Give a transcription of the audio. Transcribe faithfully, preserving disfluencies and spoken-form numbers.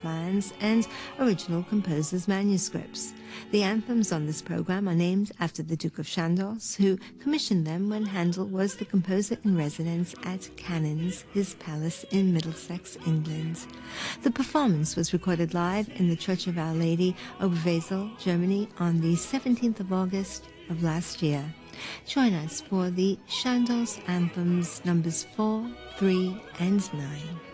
plans and original composers' manuscripts. The anthems on this program are named after the Duke of Chandos, who commissioned them when Handel was the composer-in-residence at Cannons, his palace in Middlesex, England. The performance was recorded live in the Church of Our Lady, Oberwesel, Germany, on the seventeenth of August of last year. Join us for the Chandos Anthems numbers four, three, and nine.